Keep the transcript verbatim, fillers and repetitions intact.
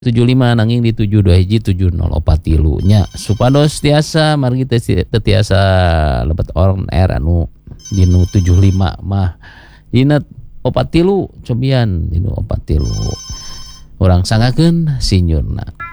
tujuh lima nanging di tujuh dua hiji tujuh nol opat tilu nya supados tiasa margi tetiasa lebet on air anu dinu tujuh lima mah dina opat tilu cobian dinu opat tilu urang sangakeun sinyurna.